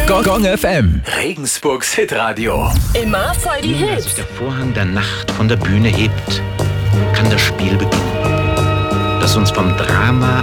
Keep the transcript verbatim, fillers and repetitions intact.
Gong F M, Regensburgs Hitradio. Immer voll die Als Hits. sich der Vorhang der Nacht von der Bühne hebt, kann das Spiel beginnen, das uns vom Drama